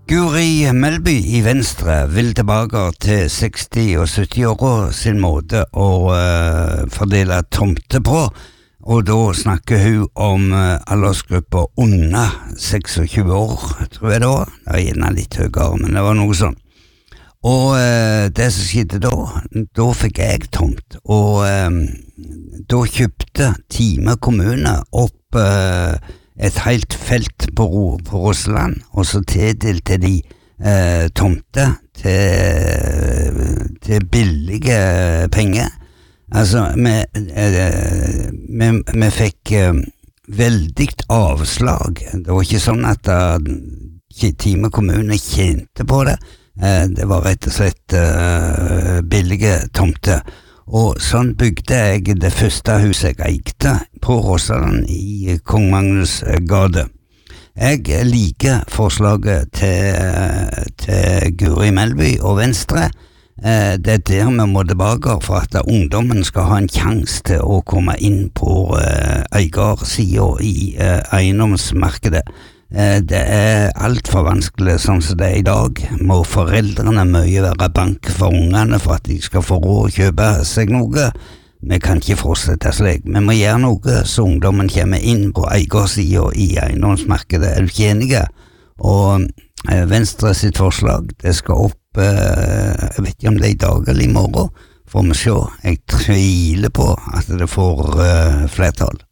Guri Melby i Venstre vil tilbake til 60- og 70-åra sin måte å fordele tomter på, og da snakker hun om aldersgrupper under 26 år, tror jeg det var. Det er gjerne litt høyere, men det var noe sånn. Og det som skjedde da fikk jeg tomt, og da kjøpte Time kommune opp et helt felt på Roseland, og så tildelte de tomter til billige penger. Altså, vi fikk veldig avslag. Det var ikke sånn at Time kommune tjente på det. Det var rett og slett billige tomter. Og sånn bygde jeg det første huset jeg eide på Roseland i Kong Magnus gate. Jeg liker forslaget til Guri Melby og Venstre. Det er der vi må tilbake for at ungdommen skal ha en sjanse til å komme inn på eiersiden i eiendomsmarkedet. Det er alt for vanskelig sånn som det er i dag. Må foreldrene mye være bank for ungene for at de skal få råd å kjøpe seg noe. Vi kan ikke fortsette slik. Vi må gjøre noe så ungdommen kommer inn på eiersiden i eiendomsmarkedet. Er du ikke enige? Og Venstre sitt forslag, det skal opp, jeg vet ikke om det er i dag eller i morgen, får vi se. Jeg tviler på at det får flertall.